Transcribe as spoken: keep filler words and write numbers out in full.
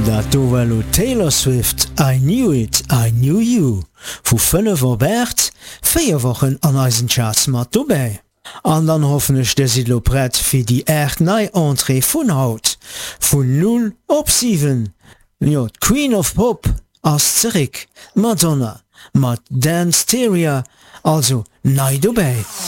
Dat dowelo Taylor Swift I knew it, I knew you. Vu fënne Robert, féier wochen an eisen Charts mat dobäi. An dann hoffnech de Sidlo brett fir die Äert nei Entree vun Haut. Vun null op sieben. Jo, Queen of Pop ass zerik, Madonna, mat Dance Theoria, also nei dobäi.